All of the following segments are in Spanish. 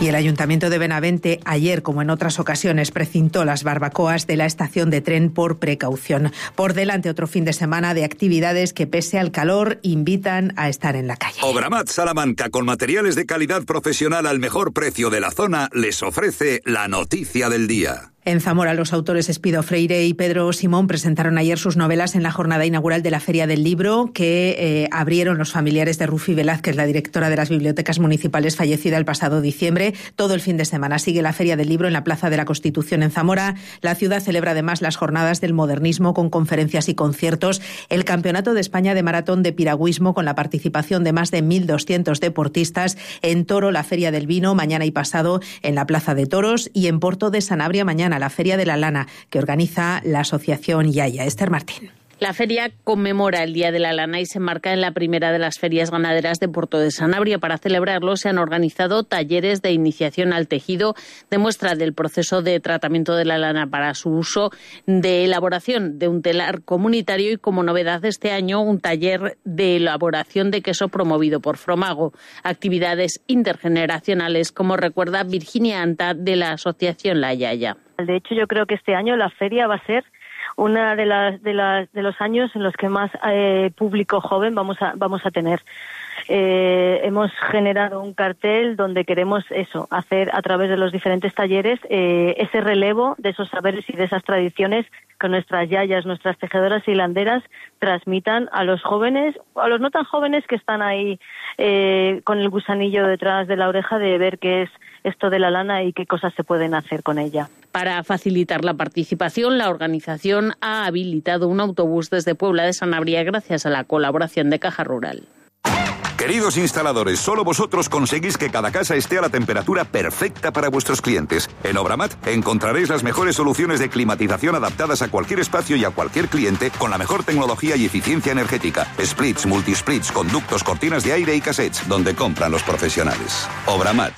Y el Ayuntamiento de Benavente ayer, como en otras ocasiones, precintó las barbacoas de la estación de tren por precaución. Por delante otro fin de semana de actividades que, pese al calor, invitan a estar en la calle. Obramat Salamanca, con materiales de calidad profesional al mejor precio de la zona, les ofrece la noticia del día. En Zamora, los autores Espido Freire y Pedro Simón presentaron ayer sus novelas en la jornada inaugural de la Feria del Libro, que abrieron los familiares de Rufi Velázquez, la directora de las bibliotecas municipales, fallecida el pasado diciembre. Todo el fin de semana sigue la Feria del Libro en la Plaza de la Constitución en Zamora. La ciudad celebra además las jornadas del modernismo con conferencias y conciertos, el Campeonato de España de Maratón de Piragüismo con la participación de más de 1.200 deportistas. En Toro, la Feria del Vino, mañana y pasado en la Plaza de Toros, y en Porto de Sanabria mañana la Feria de la Lana, que organiza la asociación Yaya. Esther Martín. La feria conmemora el Día de la Lana y se enmarca en la primera de las ferias ganaderas de Porto de Sanabria. Para celebrarlo se han organizado talleres de iniciación al tejido, de muestra del proceso de tratamiento de la lana para su uso, de elaboración de un telar comunitario y, como novedad de este año, un taller de elaboración de queso promovido por Fromago. Actividades intergeneracionales, como recuerda Virginia Anta de la asociación La Yaya. De hecho, yo creo que este año la feria va a ser una de los años en los que más público joven vamos a tener. Hemos generado un cartel donde queremos hacer a través de los diferentes talleres ese relevo de esos saberes y de esas tradiciones que nuestras yayas, nuestras tejedoras y hilanderas transmitan a los jóvenes, a los no tan jóvenes que están ahí con el gusanillo detrás de la oreja de ver qué es esto de la lana y qué cosas se pueden hacer con ella. Para facilitar la participación, la organización ha habilitado un autobús desde Puebla de Sanabria gracias a la colaboración de Caja Rural. Queridos instaladores, solo vosotros conseguís que cada casa esté a la temperatura perfecta para vuestros clientes. En Obramat encontraréis las mejores soluciones de climatización adaptadas a cualquier espacio y a cualquier cliente, con la mejor tecnología y eficiencia energética. Splits, multisplits, conductos, cortinas de aire y cassettes, donde compran los profesionales. Obramat.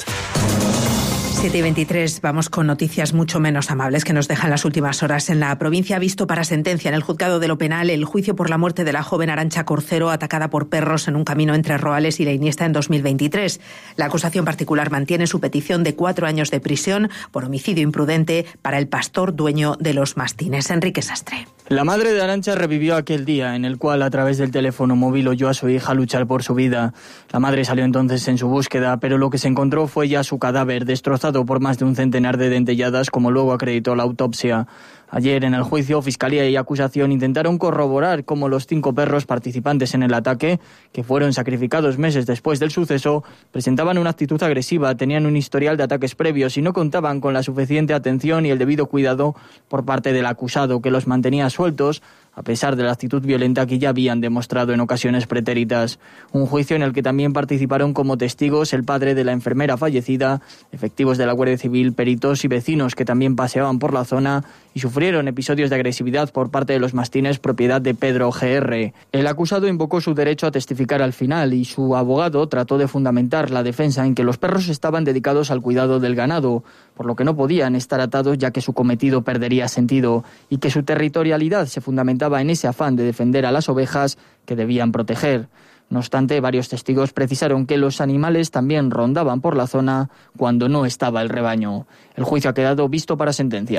7:23, vamos con noticias mucho menos amables que nos dejan las últimas horas. En la provincia ha visto para sentencia en el juzgado de lo penal el juicio por la muerte de la joven Arantxa Corcero, atacada por perros en un camino entre Roales y La Iniesta en 2023. La acusación particular mantiene su petición de 4 años de prisión por homicidio imprudente para el pastor dueño de los mastines. Enrique Sastre. La madre de Arantxa revivió aquel día en el cual, a través del teléfono móvil, oyó a su hija luchar por su vida. La madre salió entonces en su búsqueda, pero lo que se encontró fue ya su cadáver, destrozado por más de un centenar de dentelladas, como luego acreditó la autopsia. Ayer, en el juicio, Fiscalía y acusación intentaron corroborar cómo los 5 perros participantes en el ataque, que fueron sacrificados meses después del suceso, presentaban una actitud agresiva, tenían un historial de ataques previos y no contaban con la suficiente atención y el debido cuidado por parte del acusado, que los mantenía sueltos, a pesar de la actitud violenta que ya habían demostrado en ocasiones pretéritas. Un juicio en el que también participaron como testigos el padre de la enfermera fallecida, efectivos de la Guardia Civil, peritos y vecinos que también paseaban por la zona y sufrieron episodios de agresividad por parte de los mastines propiedad de Pedro G.R. El acusado invocó su derecho a testificar al final y su abogado trató de fundamentar la defensa en que los perros estaban dedicados al cuidado del ganado, por lo que no podían estar atados ya que su cometido perdería sentido, y que su territorialidad se fundamentaba en ese afán de defender a las ovejas que debían proteger. No obstante, varios testigos precisaron que los animales también rondaban por la zona cuando no estaba el rebaño. El juicio ha quedado visto para sentencia.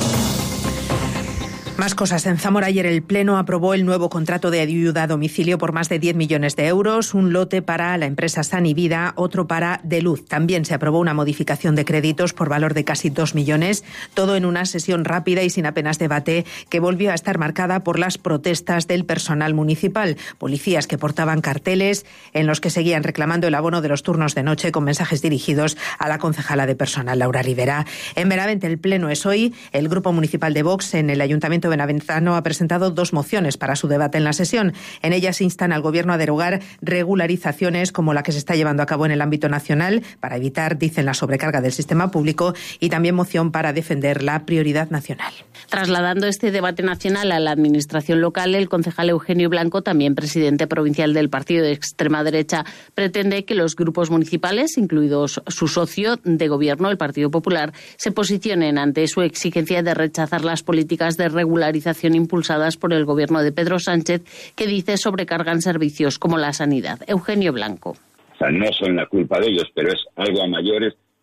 Más cosas. En Zamora ayer el Pleno aprobó el nuevo contrato de ayuda a domicilio por más de 10 millones de euros, un lote para la empresa Sanivida, otro para Deluz. También se aprobó una modificación de créditos por valor de casi 2 millones, todo en una sesión rápida y sin apenas debate que volvió a estar marcada por las protestas del personal municipal. Policías que portaban carteles en los que seguían reclamando el abono de los turnos de noche con mensajes dirigidos a la concejala de personal, Laura Rivera. En Benavente el Pleno es hoy. El Grupo Municipal de Vox en el Ayuntamiento benaventano ha presentado 2 mociones para su debate en la sesión. En ellas instan al Gobierno a derogar regularizaciones como la que se está llevando a cabo en el ámbito nacional para evitar, dicen, la sobrecarga del sistema público, y también moción para defender la prioridad nacional. Trasladando este debate nacional a la administración local, el concejal Eugenio Blanco, también presidente provincial del partido de extrema derecha, pretende que los grupos municipales, incluidos su socio de gobierno, el Partido Popular, se posicionen ante su exigencia de rechazar las políticas de regularización impulsadas por el gobierno de Pedro Sánchez, que dice sobrecargan servicios como la sanidad. Eugenio Blanco. O sea, no son la culpa de ellos, pero es algo a mayores